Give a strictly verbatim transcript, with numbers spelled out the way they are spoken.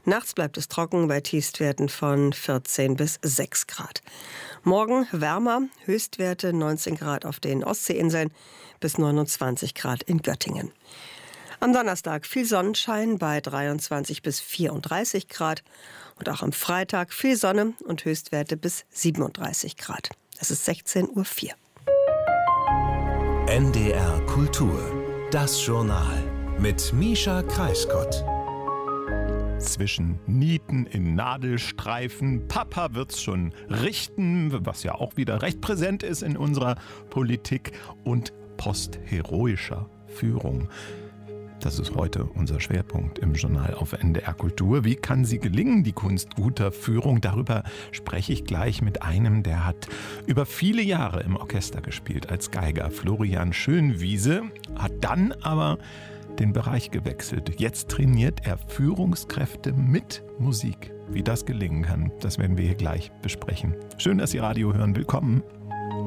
Nachts bleibt es trocken bei Tiefstwerten von vierzehn bis sechs Grad. Morgen wärmer, Höchstwerte neunzehn Grad auf den Ostseeinseln bis neunundzwanzig Grad in Göttingen. Am Donnerstag viel Sonnenschein bei dreiundzwanzig bis vierunddreißig Grad und auch am Freitag viel Sonne und Höchstwerte bis siebenunddreißig Grad. Es ist sechzehn Uhr vier. N D R Kultur, das Journal mit Mischa Kreisgott. Zwischen Nieten in Nadelstreifen, Papa wird's schon richten, was ja auch wieder recht präsent ist in unserer Politik, und postheroischer Führung. Das ist heute unser Schwerpunkt im Journal auf N D R Kultur. Wie kann sie gelingen, die Kunst guter Führung? Darüber spreche ich gleich mit einem, der hat über viele Jahre im Orchester gespielt als Geiger. Florian Schönwiese hat dann aber den Bereich gewechselt. Jetzt trainiert er Führungskräfte mit Musik. Wie das gelingen kann, das werden wir hier gleich besprechen. Schön, dass Sie Radio hören. Willkommen.